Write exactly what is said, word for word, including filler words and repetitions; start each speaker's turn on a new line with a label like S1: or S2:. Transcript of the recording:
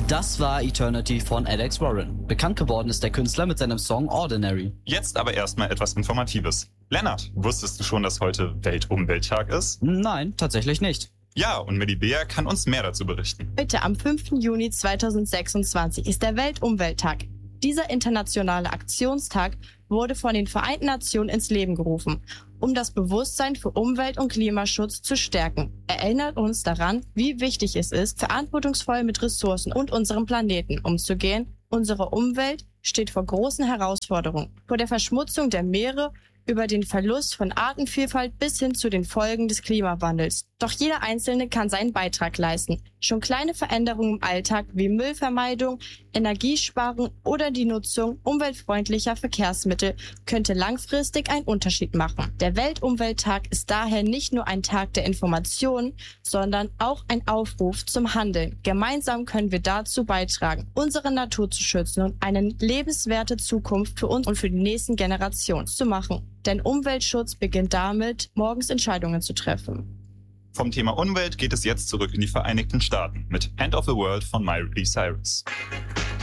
S1: Das war Eternity von Alex Warren. Bekannt geworden ist der Künstler mit seinem Song Ordinary.
S2: Jetzt aber erstmal etwas Informatives. Lennart, wusstest du schon, dass heute Weltumwelttag ist?
S1: Nein, tatsächlich nicht.
S2: Ja, und Melibea kann uns mehr dazu berichten.
S3: Heute am fünften Juni zweitausendsechsundzwanzig ist der Weltumwelttag. Dieser internationale Aktionstag wurde von den Vereinten Nationen ins Leben gerufen, um das Bewusstsein für Umwelt- und Klimaschutz zu stärken. Er erinnert uns daran, wie wichtig es ist, verantwortungsvoll mit Ressourcen und unserem Planeten umzugehen. Unsere Umwelt steht vor großen Herausforderungen, vor der Verschmutzung der Meere, über den Verlust von Artenvielfalt bis hin zu den Folgen des Klimawandels. Doch jeder Einzelne kann seinen Beitrag leisten. Schon kleine Veränderungen im Alltag wie Müllvermeidung, Energiesparen oder die Nutzung umweltfreundlicher Verkehrsmittel könnte langfristig einen Unterschied machen. Der Weltumwelttag ist daher nicht nur ein Tag der Information, sondern auch ein Aufruf zum Handeln. Gemeinsam können wir dazu beitragen, unsere Natur zu schützen und eine lebenswerte Zukunft für uns und für die nächsten Generationen zu machen. Denn Umweltschutz beginnt damit, morgens Entscheidungen zu treffen.
S2: Vom Thema Umwelt geht es jetzt zurück in die Vereinigten Staaten mit End of the World von Miley Cyrus.